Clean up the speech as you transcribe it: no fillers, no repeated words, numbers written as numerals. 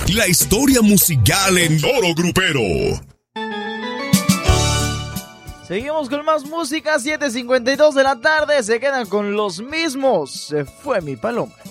La historia musical en Oro Grupero. Seguimos con más música, 7:52 de la tarde. Se quedan con los mismos. Se fue mi paloma.